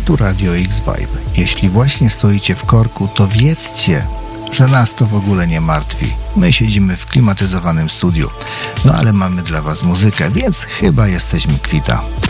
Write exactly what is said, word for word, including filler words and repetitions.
Tu Radio X-Vibe. Jeśli właśnie stoicie w korku, to wiedzcie, że nas to w ogóle nie martwi. My siedzimy w klimatyzowanym studiu. No ale mamy dla was muzykę, więc chyba jesteśmy kwita.